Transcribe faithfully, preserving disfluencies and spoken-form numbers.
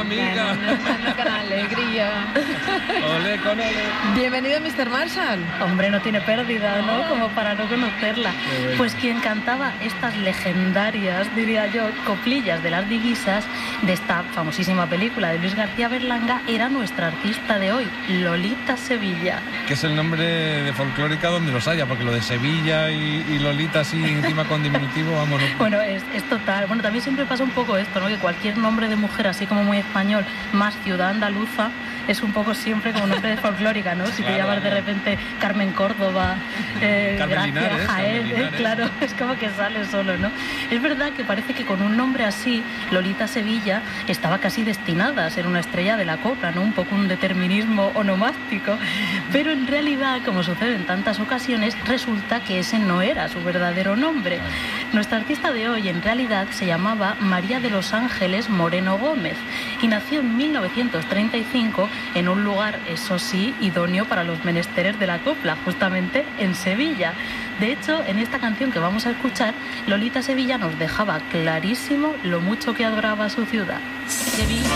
amiga. ¡Qué alegría! Ole con ole. Bienvenido, mister Marshall. Hombre, no tiene pérdida, ¿no? Como para no conocerla. Bueno. Pues quien cantaba estas legendarias, diría yo, coplillas de las divisas de esta famosísima película de Luis García Berlanga era nuestra artista de hoy, Lolita Sevilla. Que es el nombre de folclórica donde los haya, porque lo de Sevilla y, y Lolita así encima con diminutivo, vamos. No. Bueno, es, es total. Bueno, también siempre pasa un poco esto, ¿no? Que cualquier nombre de mujer, así como muy español, más ciudad andaluza, es un poco siempre como nombre de folclórica, ¿no? Si Claro, te llamas de claro. repente Carmen Córdoba, eh, Carmen Gracia, Linares, Jaén, Carmen eh, Linares. claro, es como que sale solo, ¿no? Es verdad que parece que con un nombre así, Lolita Sevilla estaba casi destinada a ser una estrella de la copla, ¿no? Un poco un determinismo onomástico, pero en realidad, como sucede en tantas ocasiones, resulta que ese no era su verdadero nombre. Nuestra artista de hoy en realidad se llamaba María de los Ángeles Moreno Gómez y nació en mil novecientos treinta y cinco en un lugar, eso sí, idóneo para los menesteres de la copla, justamente en Sevilla. De hecho, en esta canción que vamos a escuchar, Lolita Sevilla nos dejaba clarísimo lo mucho que adoraba su ciudad. Sevilla.